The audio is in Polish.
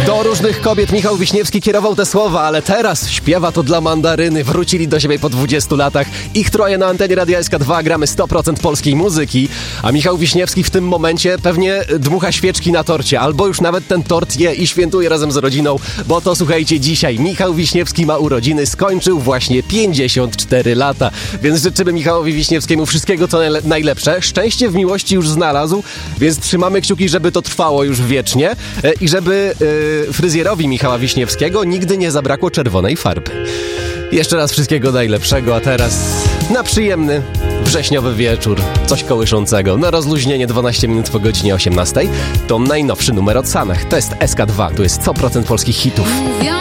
Do różnych kobiet Michał Wiśniewski kierował te słowa, ale teraz śpiewa to dla Mandaryny. Wrócili do siebie po 20 latach. Ich troje na antenie Radia SK2, gramy 100% polskiej muzyki, a Michał Wiśniewski w tym momencie pewnie dmucha świeczki na torcie, albo już nawet ten tort je i świętuje razem z rodziną, bo to słuchajcie, dzisiaj Michał Wiśniewski ma urodziny, skończył właśnie 54 lata, więc życzymy Michałowi Wiśniewskiemu wszystkiego co najlepsze. Szczęście w miłości już znalazł, więc trzymamy kciuki, żeby to trwało już wiecznie i żeby fryzjerowi Michała Wiśniewskiego nigdy nie zabrakło czerwonej farby. Jeszcze raz wszystkiego najlepszego, a teraz na przyjemny wrześniowy wieczór, coś kołyszącego, na rozluźnienie 12 minut po godzinie 18. To najnowszy numer od Sanach, to jest SK2, to jest 100% polskich hitów.